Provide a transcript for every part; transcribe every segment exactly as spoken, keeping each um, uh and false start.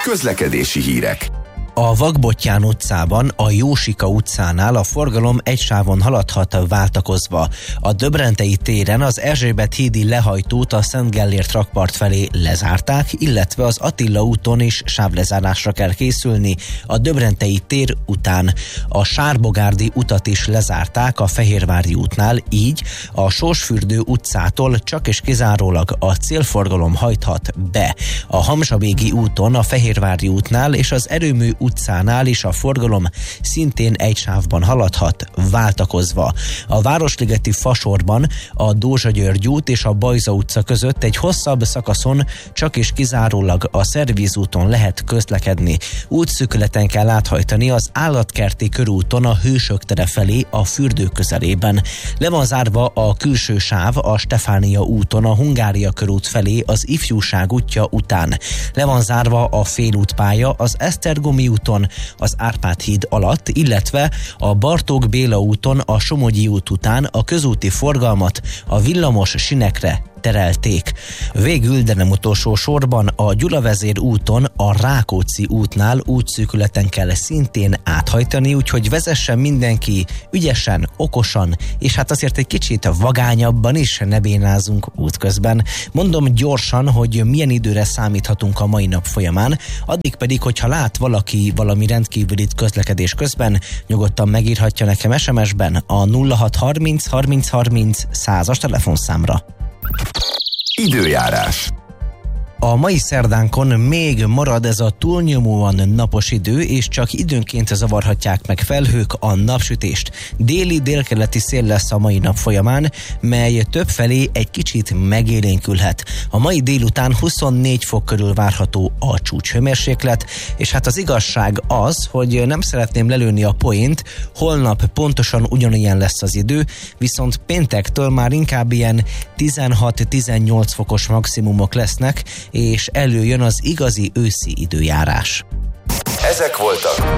Közlekedési hírek. A Vakbottyán utcában, a Jósika utcánál a forgalom egy sávon haladhat váltakozva. A Döbrentei téren az Erzsébet hídi lehajtót a Szent Gellért rakpart felé lezárták, illetve az Attila úton is sávlezárásra kell készülni a Döbrentei tér után. A Sárbogárdi utat is lezárták a Fehérvári útnál, így a Sorsfürdő utcától csak és kizárólag a célforgalom hajthat be. A Hamzsavégi úton, a Fehérvári útnál és az Erőmű utcánál is a forgalom szintén egy sávban haladhat váltakozva. A Városligeti fasorban a Dózsa György út és a Bajza utca között egy hosszabb szakaszon csak és kizárólag a Szervíz úton lehet közlekedni. Útszűkületen kell áthajtani az Állatkerti körúton a Hősök tere felé a fürdő közelében. Le van zárva a külső sáv a Stefánia úton a Hungária körút felé az Ifjúság útja után. Le van zárva a félútpálya az Esztergomi úton az Árpád híd alatt, illetve a Bartók Béla úton a Somogyi út után a közúti forgalmat a villamos sinekre terelték. Végül, de nem utolsó sorban a Gyulavezér úton a Rákóczi útnál útszűkületen kell szintén áthajtani, úgyhogy vezessen mindenki ügyesen, okosan, és hát azért egy kicsit vagányabban is ne bénázunk útközben. Mondom gyorsan, hogy milyen időre számíthatunk a mai nap folyamán, addig pedig, hogyha lát valaki valami rendkívülit közlekedés közben, nyugodtan megírhatja nekem es em es-ben a nulla hat harminc harminc harminc százas telefonszámra. Időjárás. A mai szerdánkon még marad ez a túlnyomóan napos idő, és csak időnként zavarhatják meg felhők a napsütést. Déli délkeleti szél lesz a mai nap folyamán, mely többfelé egy kicsit megélénkülhet. A mai délután huszonnégy fok körül várható a csúcshőmérséklet, és hát az igazság az, hogy nem szeretném lelőni a poént, holnap pontosan ugyanilyen lesz az idő, viszont péntektől már inkább ilyen tizenhat-tizennyolc fokos maximumok lesznek, és előjön az igazi őszi időjárás. Ezek voltak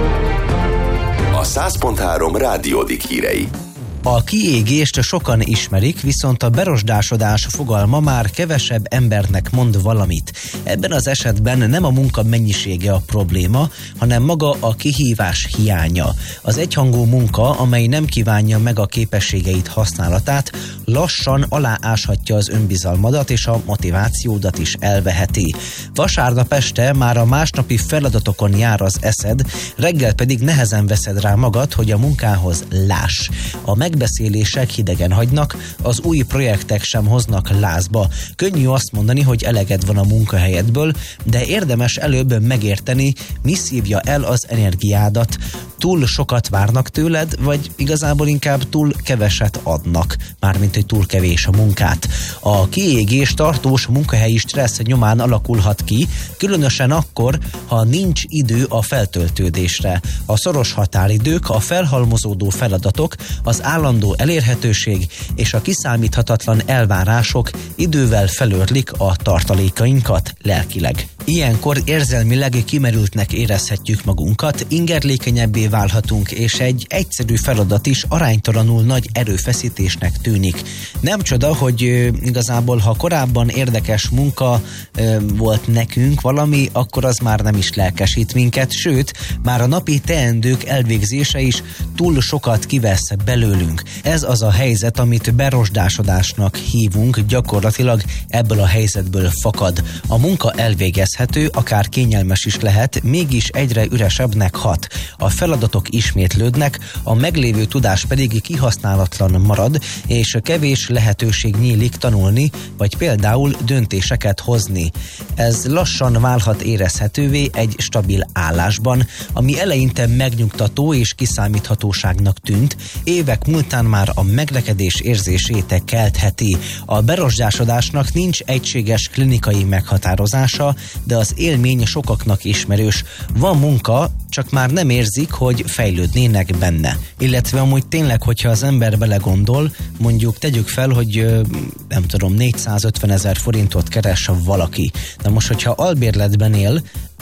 a száz pont három Rádiódik hírei. A kiégést sokan ismerik, viszont a berosdásodás fogalma már kevesebb embernek mond valamit. Ebben az esetben nem a munka mennyisége a probléma, hanem maga a kihívás hiánya. Az egyhangú munka, amely nem kívánja meg a képességeit használatát, lassan alááshatja az önbizalmadat és a motivációdat is elveheti. Vasárnap este már a másnapi feladatokon jár az eszed, reggel pedig nehezen veszed rá magad, hogy a munkához láss. A megbeszélések hidegen hagynak, az új projektek sem hoznak lázba. Könnyű azt mondani, hogy eleged van a munkahelyedből, de érdemes előbb megérteni, mi szívja el az energiádat. Túl sokat várnak tőled, vagy igazából inkább túl keveset adnak, mármint hogy túl kevés a munkát. A kiégés tartós munkahelyi stressz nyomán alakulhat ki, különösen akkor, ha nincs idő a feltöltődésre. A szoros határidők, a felhalmozódó feladatok, az állandó elérhetőség és a kiszámíthatatlan elvárások idővel felőrlik a tartalékainkat lelkileg. Ilyenkor érzelmileg kimerültnek érezhetjük magunkat, ingerlékenyebbé válhatunk, és egy egyszerű feladat is aránytalanul nagy erőfeszítésnek tűnik. Nem csoda, hogy igazából, ha korábban érdekes munka ö, volt nekünk valami, akkor az már nem is lelkesít minket, sőt, már a napi teendők elvégzése is túl sokat kivesz belőlünk. Ez az a helyzet, amit berosdásodásnak hívunk, gyakorlatilag ebből a helyzetből fakad. A munka elvégezhető, akár kényelmes is lehet, mégis egyre üresebbnek hat. A feladatok ismétlődnek, a meglévő tudás pedig kihasználatlan marad, és kevés lehetőség nyílik tanulni, vagy például döntéseket hozni. Ez lassan válhat érezhetővé egy stabil állásban, ami eleinte megnyugtató és kiszámíthatóságnak tűnt, évek múltán már a meglekedés érzését keltheti. A berosdásodásnak nincs egységes klinikai meghatározása, de az élmény sokaknak ismerős. Van munka, csak már nem érzik, hogy fejlődnének benne. Illetve amúgy tényleg, hogyha az ember belegondol, mondjuk tegyük fel, hogy nem tudom, négyszázötven ezer forintot keres valaki. Na most, hogyha albérletben él,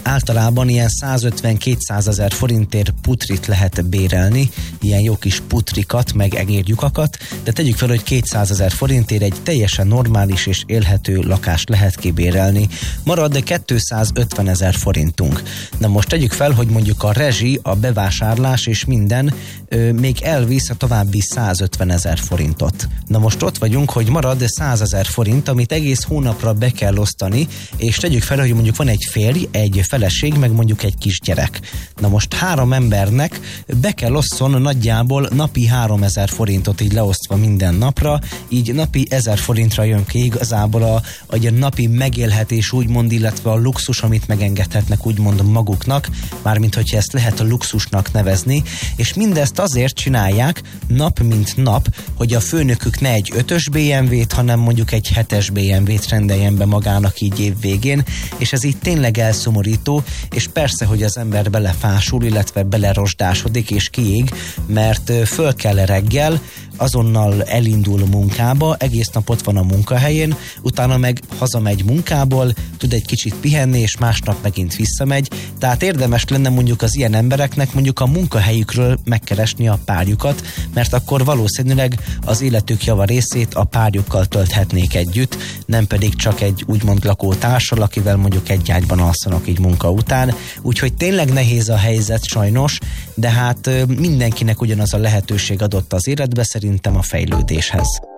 általában ilyen százötven-kétszázezer forintért putrit lehet bérelni, ilyen jó kis putrikat, meg egérlyukakat, de tegyük fel, hogy kétszázezer forintért egy teljesen normális és élhető lakást lehet kibérelni. Marad kétszázötvenezer forintunk. Na most tegyük fel, hogy mondjuk a rezsi, a bevásárlás és minden ö, még elvisz a további százötvenezer forintot. Na most ott vagyunk, hogy marad százezer forint, amit egész hónapra be kell osztani, és tegyük fel, hogy mondjuk van egy férj, egy feleség, meg mondjuk egy kisgyerek. Na most három embernek be kell osszon nagyjából napi háromezer forintot így leosztva minden napra, így napi ezer forintra jön ki igazából a, a napi megélhetés úgymond, illetve a luxus, amit megengedhetnek úgymond maguknak, mármint hogyha ezt lehet a luxusnak nevezni, és mindezt azért csinálják nap mint nap, hogy a főnökük ne egy ötös bé em vét, hanem mondjuk egy hetes bé em vét rendeljen be magának így év végén, és ez így tényleg elszomorító, és persze, hogy az ember belefásul, illetve belerosdásodik és kiég, mert föl kell reggel, azonnal elindul munkába, egész nap ott van a munkahelyén, utána meg hazamegy munkából, tud egy kicsit pihenni, és másnap megint visszamegy, tehát érdemes lenne mondjuk az ilyen embereknek mondjuk a munkahelyükről megkeresni a párjukat, mert akkor valószínűleg az életük java részét a párjukkal tölthetnék együtt, nem pedig csak egy úgymond lakótársal, akivel mondjuk egy ágyban alszanak így munka után, úgyhogy tényleg nehéz a helyzet sajnos, de hát mindenkinek ugyanaz a lehetőség adott az életbe, szerintem a fejlődéshez.